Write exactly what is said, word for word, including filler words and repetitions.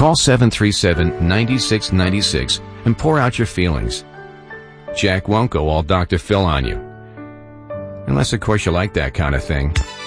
Call seven three seven, nine six nine six and pour out your feelings. Jack won't go all Doctor Phil on you. Unless, of course, you like that kind of thing.